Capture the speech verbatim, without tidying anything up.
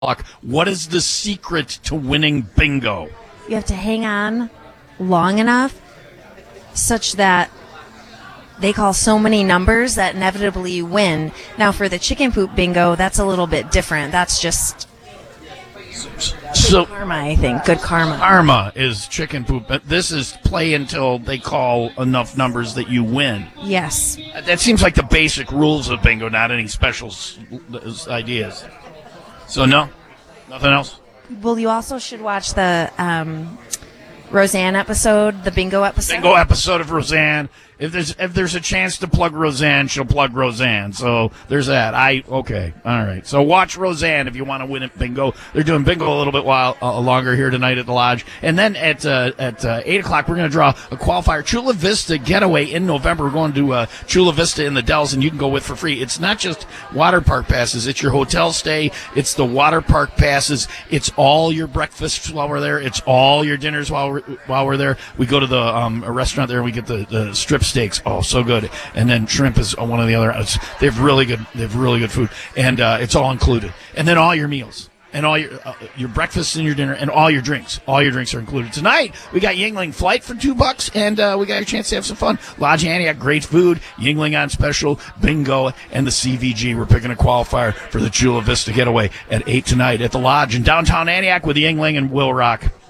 What is the secret to winning bingo? You have to hang on long enough such that they call so many numbers that inevitably you win. Now, for the chicken poop bingo, that's a little bit different. That's just So karma, I think. Good karma. karma is chicken poop, but this is play until they call enough numbers that you win. Yes. That seems like the basic rules of bingo, not any special s- s- ideas. So no, nothing else. Well, you also should watch the um, Roseanne episode, the bingo episode. Bingo episode of Roseanne. If there's if there's a chance to plug Roseanne, she'll plug Roseanne. So there's that. I okay, all right. So watch Roseanne if you want to win at bingo. They're doing bingo a little bit while uh, longer here tonight at the lodge, and then at uh, at uh, eight o'clock we're going to draw a qualifier Chula Vista getaway in November. We're going to uh, Chula Vista in the Dells, and you can go with for free. It's not just water park passes; it's your hotel stay, it's the water park passes, it's all your breakfasts while we're there, it's all your dinners while we're while we're there. We go to the um, a restaurant there, and we get the, the strip steaks. Oh, so good. And then shrimp is one of the other. It's, they have really good. They have really good food, and uh, it's all included. And then all your meals, and all your uh, your breakfast and your dinner, and all your drinks. All your drinks are included. Tonight we got Yingling flight for two bucks, and uh, we got a chance to have some fun. Lodge Antioch, great food. Yingling on special, bingo, and the C V G. We're picking a qualifier for the Chula Vista getaway at eight tonight at the lodge in downtown Antioch with Yingling and Will Rock.